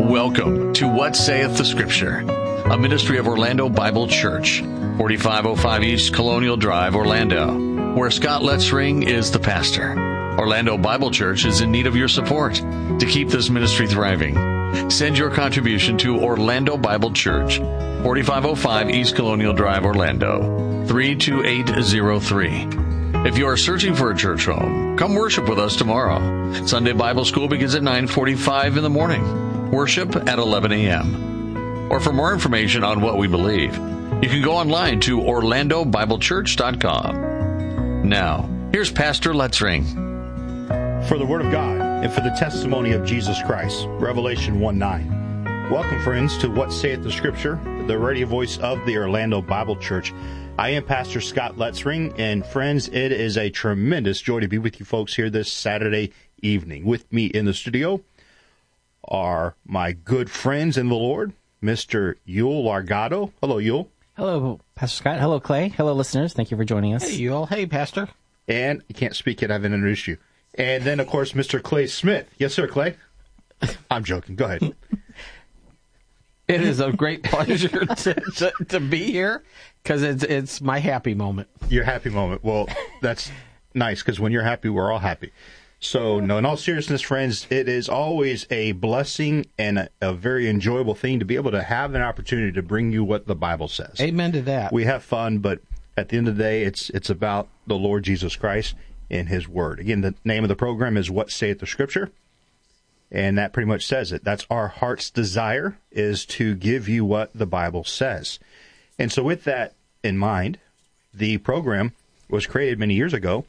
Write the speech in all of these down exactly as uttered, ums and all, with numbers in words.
Welcome to What Saith the Scripture, a ministry of Orlando Bible Church, forty-five oh five East Colonial Drive, Orlando, where Scott Letzring is the pastor. Orlando Bible Church is in need of your support to keep this ministry thriving. Send your contribution to Orlando Bible Church, forty-five oh five East Colonial Drive, Orlando, three two eight zero three. If you are searching for a church home, come worship with us tomorrow. Sunday Bible School begins at nine forty-five in the morning. Worship at eleven a.m. Or for more information on what we believe, you can go online to orlando bible church dot com. Now, here's Pastor Letzring. For the Word of God and for the testimony of Jesus Christ, Revelation one nine. Welcome, friends, to What Saith the Scripture, the radio voice of the Orlando Bible Church. I am Pastor Scott Letzring, and friends, it is a tremendous joy to be with you folks here this Saturday evening. With me in the studio are my good friends in the Lord, Mister Yul Largado. Hello, Yul. Hello, Pastor Scott. Hello, Clay. Hello, listeners. Thank you for joining us. Hey, Yul. Hey, Pastor. And you can't speak yet. I haven't introduced you. And then, of course, Mister Clay Smith. Yes, sir, Clay. I'm joking. Go ahead. It is a great pleasure to, to, to be here because it's it's my happy moment. Your happy moment. Well, that's nice because when you're happy, we're all happy. So, no, in all seriousness, friends, it is always a blessing and a, a very enjoyable thing to be able to have an opportunity to bring you what the Bible says. Amen to that. We have fun, but at the end of the day, it's it's about the Lord Jesus Christ and His Word. Again, the name of the program is What Saith the Scripture, and that pretty much says it. That's our heart's desire, is to give you what the Bible says. And so with that in mind, the program was created many years ago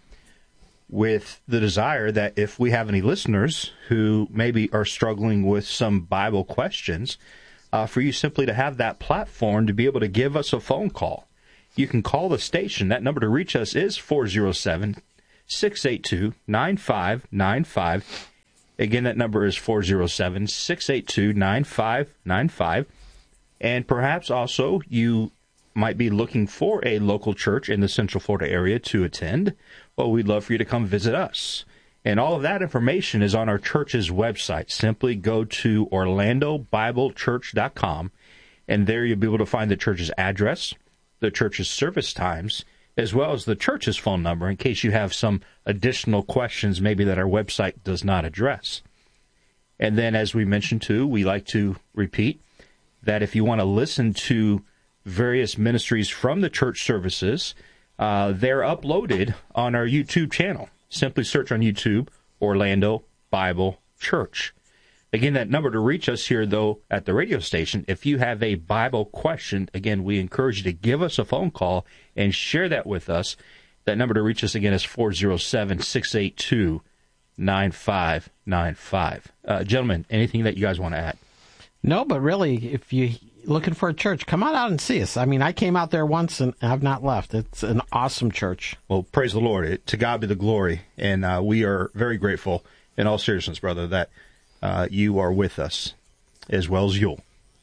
with the desire that if we have any listeners who maybe are struggling with some Bible questions, uh, for you simply to have that platform to be able to give us a phone call. You can call the station. That number to reach us is four oh seven, six eight two, nine five nine five. Again, that number is four oh seven, six eight two, nine five nine five. And perhaps also you might be looking for a local church in the Central Florida area to attend. Well, we'd love for you to come visit us. And all of that information is on our church's website. Simply go to orlando bible church dot com, and there you'll be able to find the church's address, the church's service times, as well as the church's phone number in case you have some additional questions maybe that our website does not address. And then, as we mentioned too, we like to repeat that if you want to listen to various ministries from the church services, uh, they're uploaded on our YouTube channel. Simply search on YouTube, Orlando Bible Church. Again, that number to reach us here, though, at the radio station, if you have a Bible question, again, we encourage you to give us a phone call and share that with us. That number to reach us, again, is four oh seven, six eight two, nine five nine five. Uh, gentlemen, anything that you guys want to add? No, but really, if you're looking for a church, come on out and see us. I mean, I came out there once and I've not left. It's an awesome church. Well, praise the Lord. It, to God be the glory. And uh, we are very grateful, in all seriousness, brother, that Uh, you are with us, as well as Yul.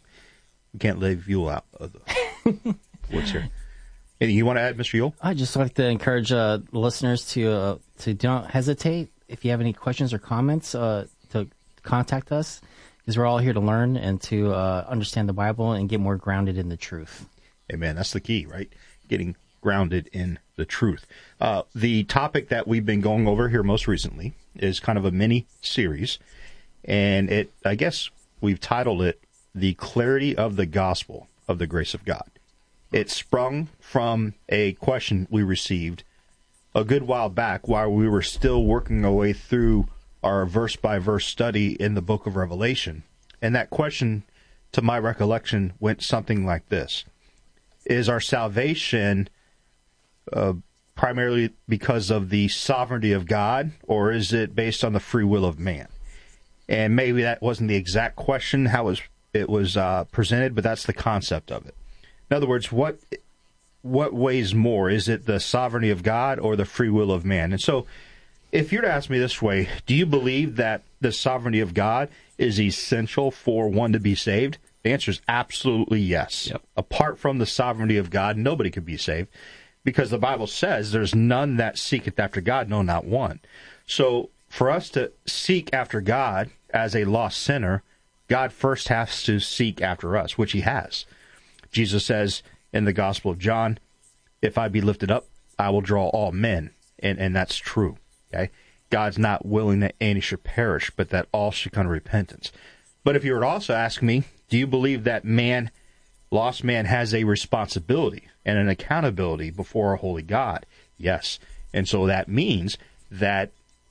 We can't leave Yul out of the what's here. Anything you want to add, Mister Yul? I'd just like to encourage uh, listeners to uh, to don't hesitate. If you have any questions or comments, uh, to contact us, because we're all here to learn and to uh, understand the Bible and get more grounded in the truth. Amen. That's the key, right? Getting grounded in the truth. Uh, the topic that we've been going over here most recently is kind of a mini-series. And it, I guess we've titled it, The Clarity of the Gospel of the Grace of God. It sprung from a question we received a good while back while we were still working our way through our verse-by-verse study in the book of Revelation. And that question, to my recollection, went something like this. Is our salvation uh, primarily because of the sovereignty of God, or is it based on the free will of man? And maybe that wasn't the exact question, how it was, it was uh, presented, but that's the concept of it. In other words, what what weighs more? Is it the sovereignty of God or the free will of man? And so, if you're to ask me this way, do you believe that the sovereignty of God is essential for one to be saved? The answer is absolutely yes. Yep. Apart from the sovereignty of God, nobody could be saved, because the Bible says there's none that seeketh after God, no, not one. So, for us to seek after God as a lost sinner, God first has to seek after us, which he has. Jesus says in the Gospel of John, if I be lifted up, I will draw all men. And, and that's true. Okay? God's not willing that any should perish, but that all should come to repentance. But if you were to also ask me, do you believe that man, lost man, has a responsibility and an accountability before a holy God? Yes. And so that means that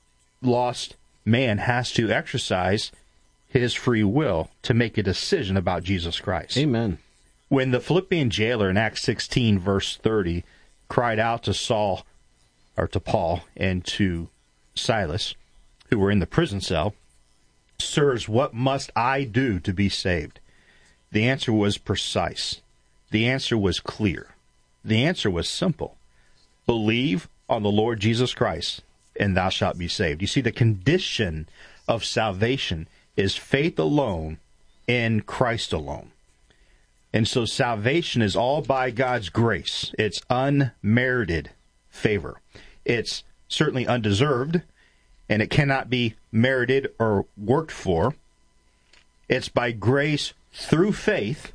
lost man has to exercise his free will to make a decision about Jesus Christ. Amen. When the Philippian jailer in Acts sixteen, verse thirty, cried out to Saul, or to Paul, and to Silas, who were in the prison cell, "Sirs, what must I do to be saved?" The answer was precise. The answer was clear. The answer was simple. Believe on the Lord Jesus Christ, and thou shalt be saved. You see, the condition of salvation is faith alone in Christ alone. And so salvation is all by God's grace. It's unmerited favor. It's certainly undeserved, and it cannot be merited or worked for. It's by grace through faith.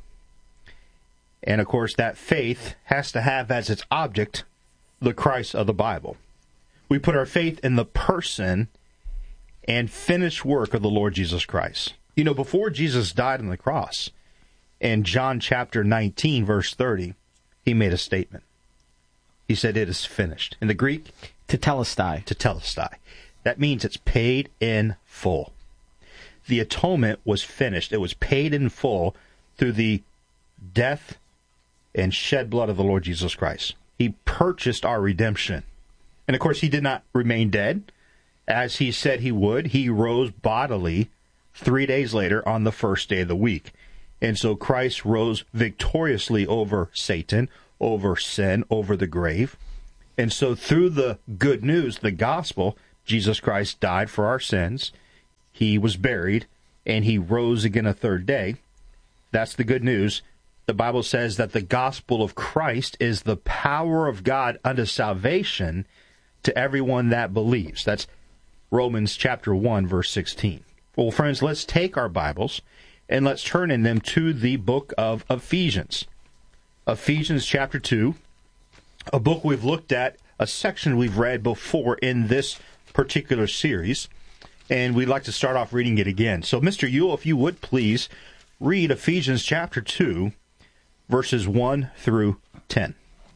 And, of course, that faith has to have as its object the Christ of the Bible. We put our faith in the person and finished work of the Lord Jesus Christ. You know, before Jesus died on the cross, in John chapter nineteen, verse thirty, he made a statement. He said, "It is finished." In the Greek, tetelestai. Tetelestai. That means it's paid in full. The atonement was finished. It was paid in full through the death and shed blood of the Lord Jesus Christ. He purchased our redemption. And, of course, he did not remain dead. As he said he would, he rose bodily three days later on the first day of the week. And so Christ rose victoriously over Satan, over sin, over the grave. And so through the good news, the gospel, Jesus Christ died for our sins. He was buried, and he rose again a third day. That's the good news. The Bible says that the gospel of Christ is the power of God unto salvation to everyone that believes. That's Romans chapter one, verse sixteen. Well, friends, let's take our Bibles and let's turn in them to the book of Ephesians. Ephesians chapter two, a book we've looked at, a section we've read before in this particular series, and we'd like to start off reading it again. So, Mister Ewell, if you would please read Ephesians chapter two, verses one through ten.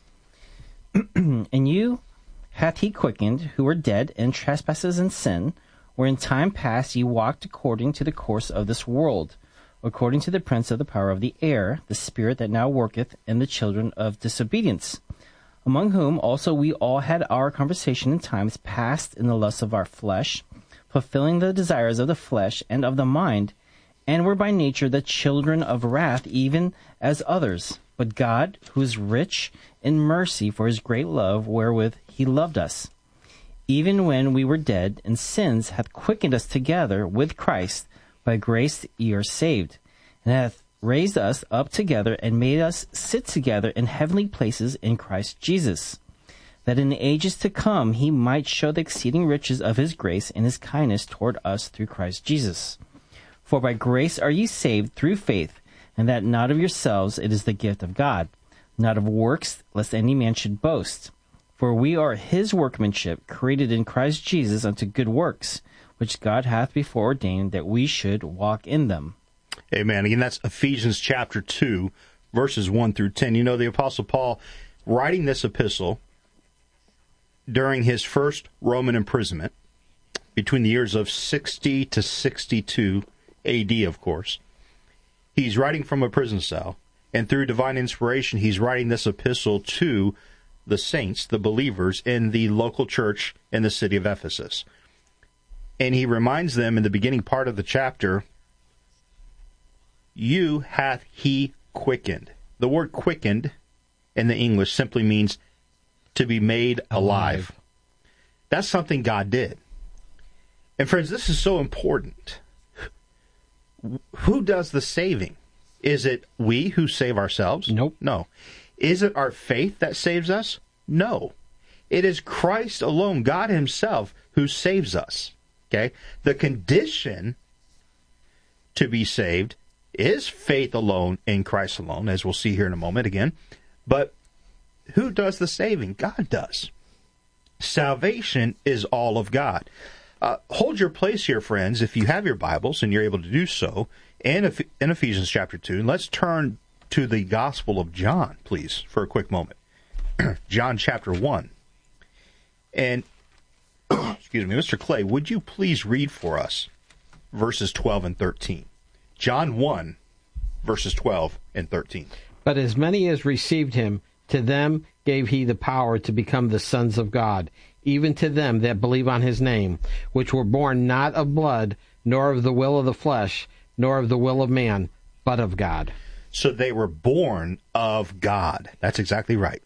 And you hath he quickened, who were dead in trespasses and sin, where in time past ye walked according to the course of this world, according to the prince of the power of the air, the spirit that now worketh in the children of disobedience, among whom also we all had our conversation in times past in the lusts of our flesh, fulfilling the desires of the flesh and of the mind, and were by nature the children of wrath, even as others. But God, who is rich in mercy for his great love wherewith he loved us, even when we were dead in sins, hath quickened us together with Christ. By grace ye are saved, and hath raised us up together and made us sit together in heavenly places in Christ Jesus, that in the ages to come he might show the exceeding riches of his grace and his kindness toward us through Christ Jesus. For by grace are ye saved through faith, and that not of yourselves, it is the gift of God, not of works, lest any man should boast. For we are his workmanship, created in Christ Jesus unto good works, which God hath before ordained that we should walk in them. Amen. Again, that's Ephesians chapter two, verses one through ten. You know, the Apostle Paul, writing this epistle during his first Roman imprisonment, between the years of sixty to sixty-two A D, of course, he's writing from a prison cell, and through divine inspiration, he's writing this epistle to the saints, the believers, in the local church in the city of Ephesus. And he reminds them in the beginning part of the chapter, you hath he quickened. The word quickened in the English simply means to be made alive. alive. That's something God did. And friends, this is so important. Who does the saving? Is it we who save ourselves? Nope. No. Is it our faith that saves us? No. It is Christ alone, God himself, who saves us. Okay? The condition to be saved is faith alone in Christ alone, as we'll see here in a moment again. But who does the saving? God does. Salvation is all of God. Uh, hold your place here, friends, if you have your Bibles, and you're able to do so, in, in Ephesians chapter two. And let's turn to the Gospel of John, please, for a quick moment. John chapter one. And, excuse me, Mister Clay, would you please read for us verses twelve and thirteen? John one, verses twelve and thirteen. But as many as received him, to them gave he the power to become the sons of God, even to them that believe on his name, which were born not of blood, nor of the will of the flesh, nor of the will of man, but of God. So they were born of God. That's exactly right.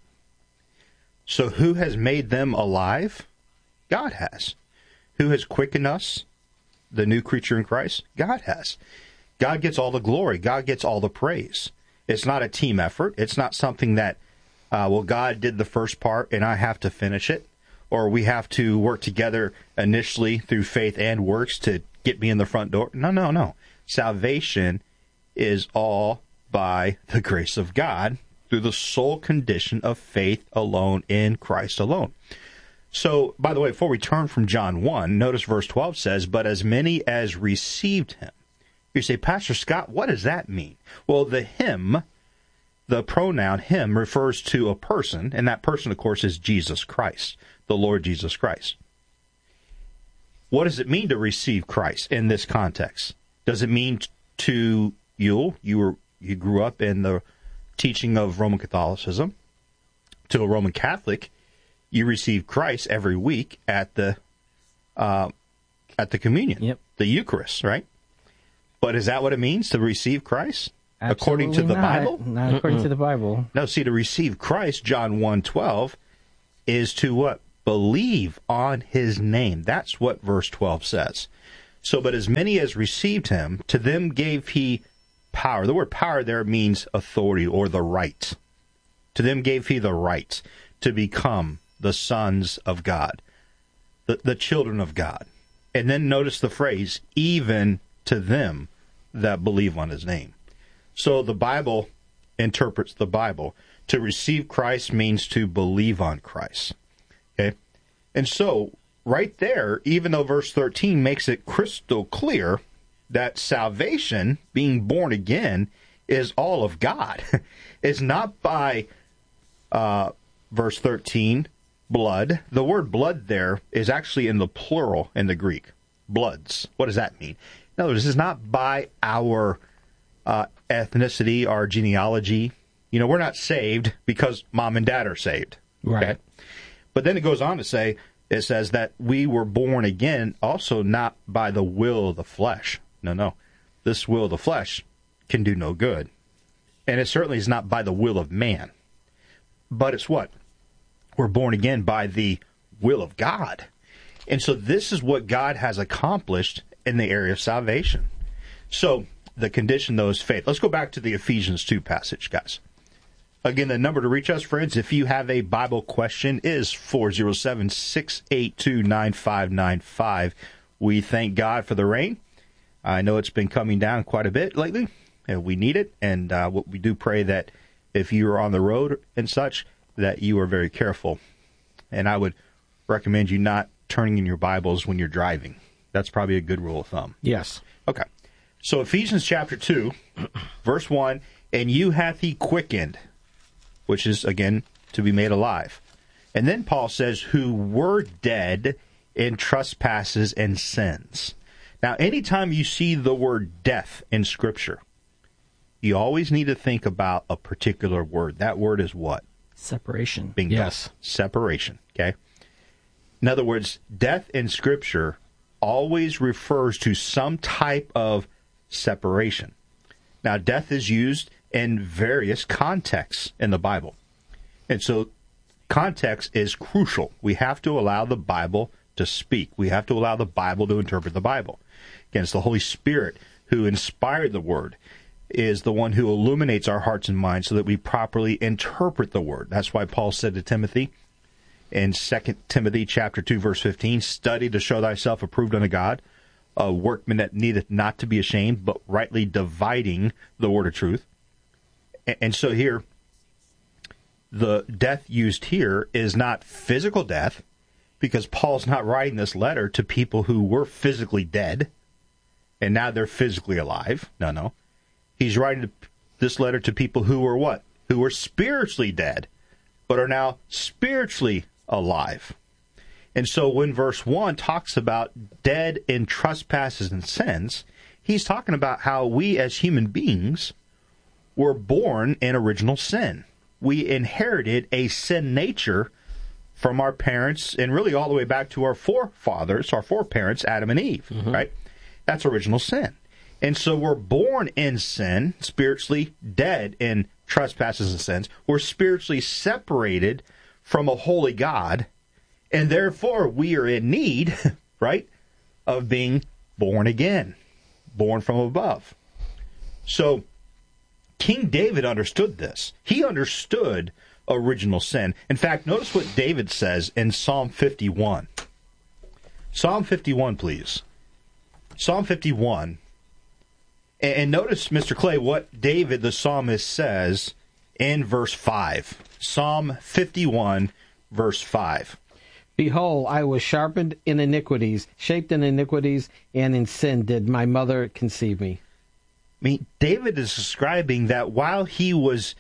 So who has made them alive? God has. Who has quickened us, the new creature in Christ? God has. God gets all the glory. God gets all the praise. It's not a team effort. It's not something that, uh, well, God did the first part and I have to finish it, or we have to work together initially through faith and works to get me in the front door. No, no, no. Salvation is all by the grace of God through the sole condition of faith alone in Christ alone. So, by the way, before we turn from John one, notice verse twelve says, but as many as received him. You say, Pastor Scott, what does that mean? Well, the him, the pronoun him, refers to a person, and that person, of course, is Jesus Christ, the Lord Jesus Christ. What does it mean to receive Christ in this context? Does it mean to you, you were you grew up in the teaching of Roman Catholicism, to a Roman Catholic, you receive Christ every week at the uh, at the communion, yep. the Eucharist, right? But is that what it means to receive Christ? Absolutely according to the not. Bible? Not according Mm-mm. to the Bible. No, see, to receive Christ, John one twelve, is to what? Believe on his name. That's what verse twelve says. So, but as many as received him, to them gave he power. The word power there means authority or the right. To them gave he the right to become the sons of God, the, the children of God. And then notice the phrase, even to them that believe on his name. So the Bible interprets the Bible. To receive Christ means to believe on Christ. Okay? And so, right there, even though verse thirteen makes it crystal clear that salvation, being born again, is all of God. It's not by, uh, verse thirteen, blood. The word blood there is actually in the plural in the Greek. Bloods. What does that mean? No, this is not by our uh, ethnicity, our genealogy. You know, we're not saved because mom and dad are saved. Right. Okay? But then it goes on to say, it says that we were born again also not by the will of the flesh. No, no. This will of the flesh can do no good. And it certainly is not by the will of man. But it's what? We're born again by the will of God. And so this is what God has accomplished in the area of salvation. So the condition, though, is faith. Let's go back to the Ephesians two passage, guys. Again, the number to reach us, friends, if you have a Bible question, is four oh seven, six eight two, nine five nine five. We thank God for the rain. I know it's been coming down quite a bit lately, and we need it. And uh, we do pray that if you are on the road and such, that you are very careful. And I would recommend you not turning in your Bibles when you're driving. That's probably a good rule of thumb. Yes. Okay. So Ephesians chapter two, verse one, and you hath he quickened, which is, again, to be made alive. And then Paul says, who were dead in trespasses and sins. Now, anytime you see the word death in Scripture, you always need to think about a particular word. That word is what? Separation. Bingo. Yes. Separation, okay? In other words, death in Scripture always refers to some type of separation. Now, death is used in various contexts in the Bible. And so context is crucial. We have to allow the Bible to speak. We have to allow the Bible to interpret the Bible. Again, it's the Holy Spirit who inspired the Word, is the one who illuminates our hearts and minds so that we properly interpret the Word. That's why Paul said to Timothy in Second Timothy chapter two, verse fifteen, study to show thyself approved unto God, a workman that needeth not to be ashamed, but rightly dividing the word of truth. And so here, the death used here is not physical death, because Paul's not writing this letter to people who were physically dead, and now they're physically alive. No, no. He's writing this letter to people who were what? Who were spiritually dead, but are now spiritually alive. And so when verse one talks about dead in trespasses and sins, he's talking about how we as human beings were born in original sin. We inherited a sin nature from our parents, and really all the way back to our forefathers, our foreparents, Adam and Eve, mm-hmm. right? That's original sin. And so we're born in sin, spiritually dead in trespasses and sins. We're spiritually separated from a holy God, and therefore we are in need, right, of being born again, born from above. So King David understood this. He understood original sin. In fact, notice what David says in Psalm fifty-one. Psalm fifty-one, please. Psalm fifty-one. And notice, Mister Clay, what David the psalmist says in verse five. Psalm fifty-one, verse five. Behold, I was sharpened in iniquities, shaped in iniquities, and in sin did my mother conceive me. I mean, David is describing that while he was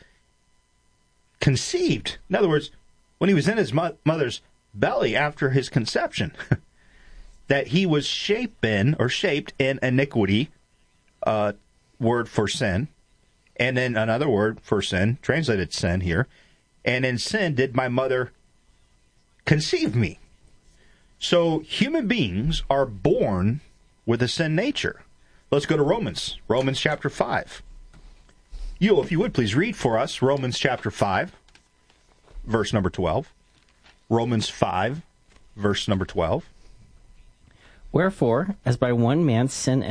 conceived, in other words, when he was in his mo- mother's belly after his conception, that he was shapen or shaped in iniquity, uh, word for sin, and then another word for sin, translated sin here, and in sin did my mother conceive me. So human beings are born with a sin nature. Let's go to Romans, Romans chapter five. You, if you would, please read for us Romans chapter five, verse number twelve. Romans five, verse number twelve. Wherefore, as by one man sin